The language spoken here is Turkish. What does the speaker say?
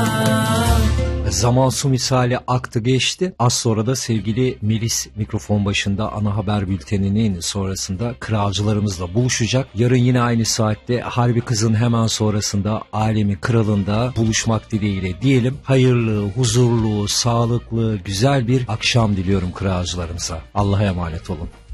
Zaman su misali aktı geçti. Az sonra da sevgili Melis mikrofon başında ana haber bülteninin sonrasında kralcılarımızla buluşacak. Yarın yine aynı saatte Harbi Kız'ın hemen sonrasında Alemin Kralı'nda buluşmak dileğiyle diyelim. Hayırlı, huzurlu, sağlıklı, güzel bir akşam diliyorum kralcılarımıza. Allah'a emanet olun.